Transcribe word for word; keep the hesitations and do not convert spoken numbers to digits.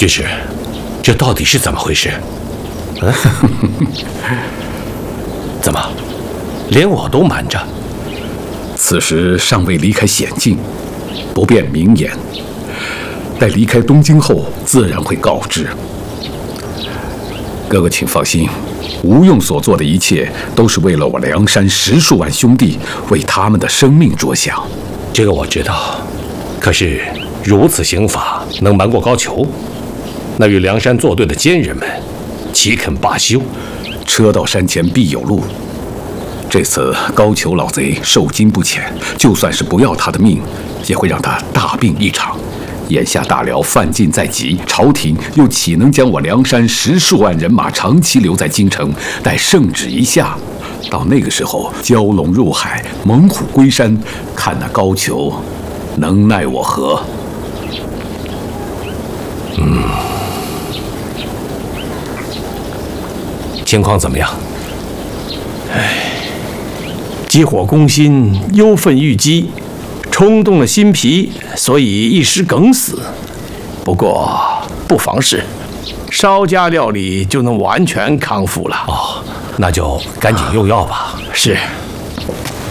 居士，这到底是怎么回事？嗯，怎么，连我都瞒着？ 此时尚未离开险境，不便明言。待离开东京后，自然会告知。哥哥，请放心，吴用所做的一切都是为了我梁山十数万兄弟，为他们的生命着想。 这个我知道，可是如此刑法能瞒过高俅？那与梁山作对的奸人们，岂肯罢休？ 车到山前必有路。这次高俅老贼受惊不浅，就算是不要他的命，也会让他大病一场。眼下大辽犯禁在即，朝廷又岂能将我梁山十数万人马长期留在京城？待圣旨一下，到那个时候，蛟龙入海，猛虎归山，看那高俅能奈我何？ 嗯，情况怎么样？ 唉，急火攻心，忧愤郁积。冲动了心脾，所以一时梗死。不过不妨事，稍加料理就能完全康复了。 哦，那就赶紧用药吧。 是。